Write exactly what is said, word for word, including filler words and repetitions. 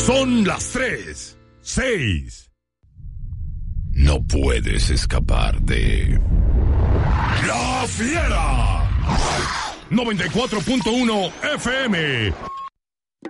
Son las tres, seis. No puedes escapar de La Fiera. noventa y cuatro punto uno F M.